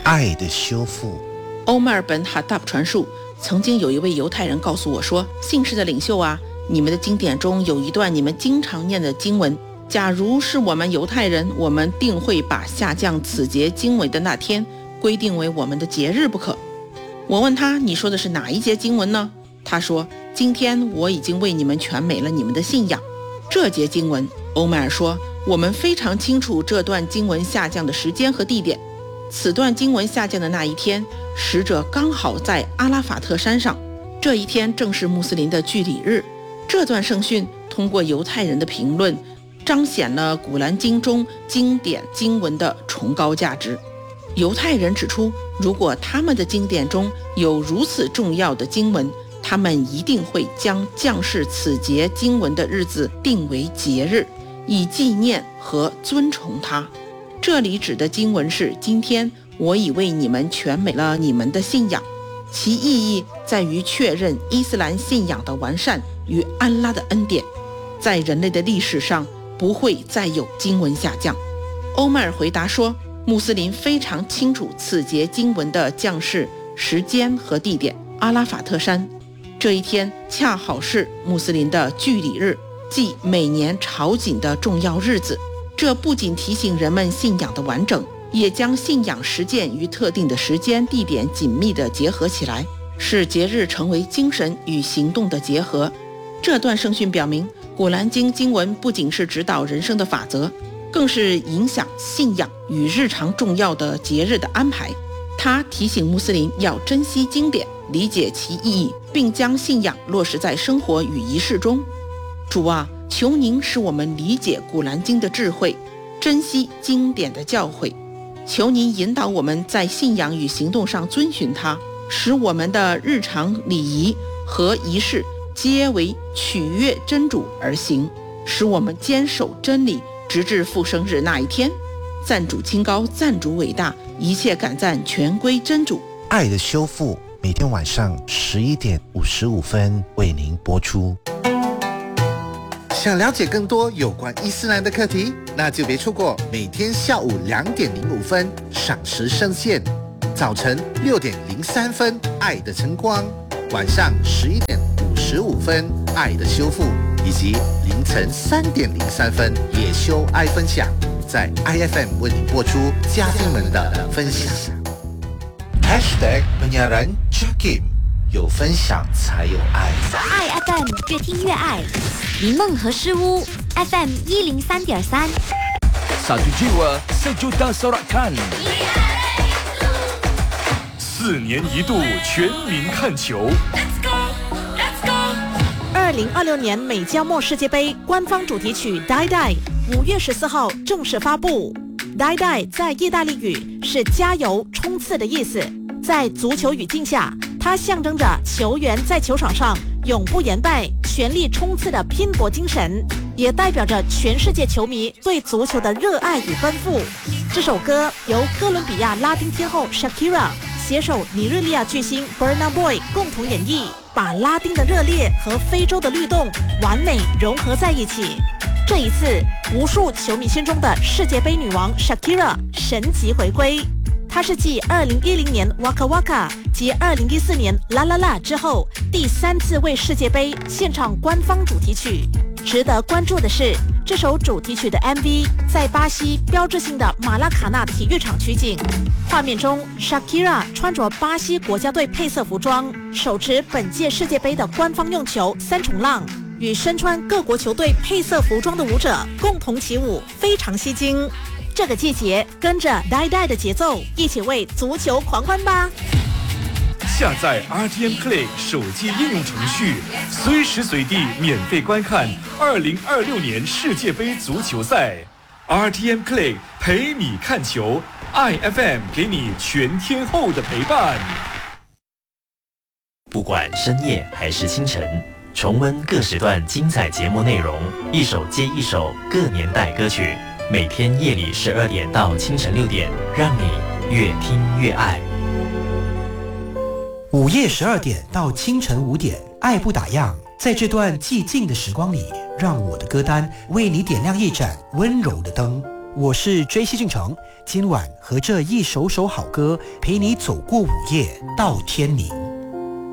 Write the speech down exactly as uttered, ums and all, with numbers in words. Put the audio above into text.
爱的修复。 欧麦尔本哈达布传述，曾经有一位犹太人告诉我说，信士的领袖啊，你们的经典中有一段你们经常念的经文，假如是我们犹太人，我们定会把下降此节经文的那天规定为我们的节日不可。我问他，你说的是哪一节经文呢？他说，今天我已经为你们全美了你们的信仰。这节经文，欧麦尔说，我们非常清楚这段经文下降的时间和地点。此段经文下降的那一天，使者刚好在阿拉法特山上，这一天正是穆斯林的聚礼日。这段圣训通过犹太人的评论，彰显了古兰经中经典经文的崇高价值。犹太人指出，如果他们的经典中有如此重要的经文，他们一定会将降世此节经文的日子定为节日，以纪念和尊崇它。这里指的经文是，今天我已为你们全美了你们的信仰，其意义在于确认伊斯兰信仰的完善与安拉的恩典，在人类的历史上不会再有经文下降。欧麦尔回答说，穆斯林非常清楚此节经文的降世时间和地点，阿拉法特山。这一天恰好是穆斯林的聚礼日，即每年朝觐的重要日子。这不仅提醒人们信仰的完整，也将信仰实践与特定的时间地点紧密地结合起来，使节日成为精神与行动的结合。这段圣训表明，古兰经经文不仅是指导人生的法则，更是影响信仰与日常重要的节日的安排。它提醒穆斯林要珍惜经典，理解其意义，并将信仰落实在生活与仪式中。主啊，求您使我们理解古兰经的智慧，珍惜经典的教诲。求您引导我们在信仰与行动上遵循它，使我们的日常礼仪和仪式皆为取悦真主而行，使我们坚守真理，直至复生日那一天。赞主清高，赞主伟大，一切感赞全归真主。 爱的修复每天晚上十一点五十五分为您播出。 想了解更多有关伊斯兰的课题，那就别错过每天下午两点零五分赏时圣线，早晨六点零三分爱的晨光，晚上十一点五十五分爱的修复，以及凌晨三点零三分也修爱分享，在 I F M 为你播出嘉宾们的分享。 Hashtag penyiaran Jakim， 有分享才有爱。 爱 F M 越听越爱，迷梦和诗屋 F M 一零三点三。 Satu jiwa sejuta sorakan。四年一度全民看球。 二零二六年美加墨世界杯官方主题曲《Die Die》五月十四号正式发布。Die Die 在意大利语是加油、冲刺的意思，在足球语境下，它象征着球员在球场上永不言败、全力冲刺的拼搏精神，也代表着全世界球迷对足球的热爱与奔赴。这首歌由哥伦比亚拉丁天后 Shakira 携手尼日利亚巨星 Burna Boy 共同演绎，把拉丁的热烈和非洲的律动完美融合在一起。这一次，无数球迷心中的世界杯女王 Shakira 神级回归。她是继二零一零年 Waka Waka 及二零一四年 La La La 之后，第三次为世界杯献唱官方主题曲。值得关注的是，这首主题曲的 M V 在巴西标志性的马拉卡纳体育场取景。画面中 Shakira 穿着巴西国家队配色服装，手持本届世界杯的官方用球三重浪，与身穿各国球队配色服装的舞者共同起舞，非常吸睛。这个季节，跟着 Die Die 的节奏，一起为足球狂欢吧！ 下载 R T M Play 手机应用程序，随时随地免费观看二零二六年世界杯足球赛。R T M Play 陪你看球 ，I F M 给你全天候的陪伴。 不管深夜还是清晨，重温各时段精彩节目内容，一首接一首各年代歌曲。每天夜里十二点到清晨六点，让你越听越爱。 午夜十二点到清晨五点，爱不打烊。在这段寂静的时光里，让我的歌单为你点亮一盏温柔的灯。 我是追西俊成，今晚和这一首首好歌陪你走过午夜到天明。